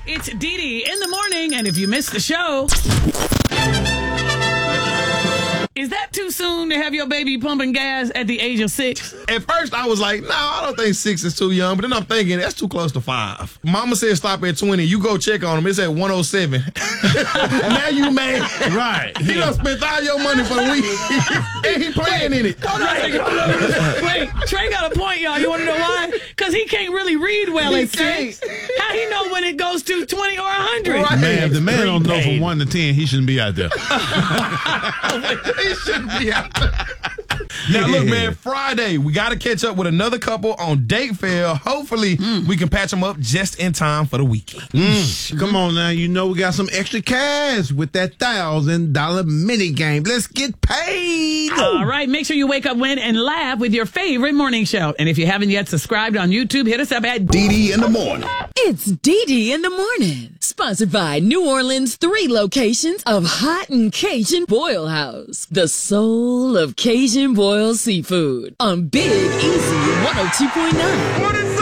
It's Dee Dee in the morning, and if you missed the show, is that too soon to have your baby pumping gas at the age of 6? At first, I was like, no, I don't think 6 is too young. But then I'm thinking, that's too close to 5. Mama said stop at 20. You go check on him. It's at 107. Now you mad. Right. He done spent all your money for the week. And he playing in it. Wait, Trey got a point, y'all. You want to know why? Because he can't really read well at 6. How he know when it goes to 20 or 100? Right. Man, if the man don't know from 1 to 10, he shouldn't be out there. He shouldn't be out there. Now, look, man, Friday, we got to catch up with another couple on Date Fair. Hopefully, we can patch them up just in time for the weekend. Come on now, you know we got some extra cash with that $1,000 mini game. Let's get paid. All right, make sure you wake up, win, and laugh with your favorite morning show. And if you haven't yet subscribed on YouTube, hit us up at Dee Dee in the morning. It's Dee Dee in the morning. Sponsored by New Orleans' 3 locations of Hot and Cajun Boil House. The soul of Cajun boiled seafood on Big Easy 102.9.